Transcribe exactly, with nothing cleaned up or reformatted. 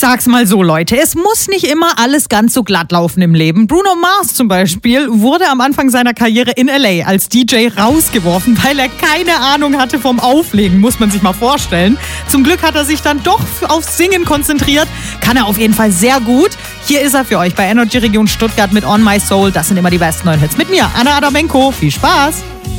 sag's mal so, Leute, es muss nicht immer alles ganz so glatt laufen im Leben. Bruno Mars zum Beispiel wurde am Anfang seiner Karriere in L A als D J rausgeworfen, weil er keine Ahnung hatte vom Auflegen, muss man sich mal vorstellen. Zum Glück hat er sich dann doch aufs Singen konzentriert, kann er auf jeden Fall sehr gut. Hier ist er für euch bei Energy Region Stuttgart mit On My Soul. Das sind immer die besten neuen Hits mit mir, Anna Adamenko. Viel Spaß!